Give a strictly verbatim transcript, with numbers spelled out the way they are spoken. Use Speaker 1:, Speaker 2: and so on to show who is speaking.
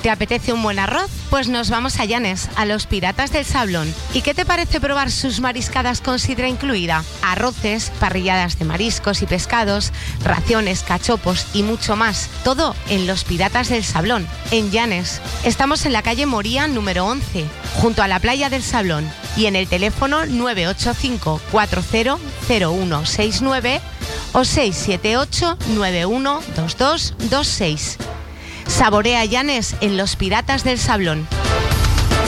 Speaker 1: ¿Te apetece un buen arroz? Pues nos vamos a Llanes, a los Piratas del Sablón. ¿Y qué te parece probar sus mariscadas con sidra incluida? Arroces, parrilladas de mariscos y pescados, raciones, cachopos y mucho más. Todo en los Piratas del Sablón, en Llanes. Estamos en la calle Moría número once, junto a la playa del Sablón. Y en el teléfono nueve ocho cinco cuatro cero cero uno seis nueve o seis siete ocho nueve uno dos dos dos seis. Saborea Llanes en los Piratas del Sablón.